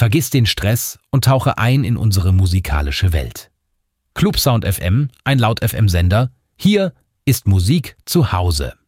Vergiss den Stress und tauche ein in unsere musikalische Welt. Clubsound FM, ein Laut-FM-Sender. Hier ist Musik zu Hause.